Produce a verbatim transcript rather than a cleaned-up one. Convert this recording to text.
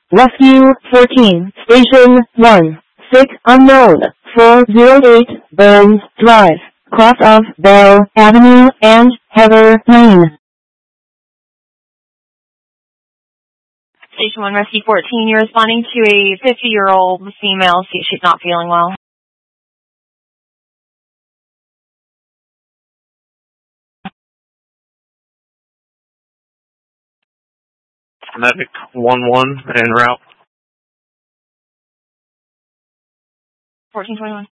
Rescue fourteen, Station one, sick unknown, four oh eight, Burns Drive, cross of Bell Avenue and Heather Lane. Station one, Rescue fourteen, you're responding to a fifty-year-old female. See, she's not feeling well. Medic one one en route. fourteen twenty-one.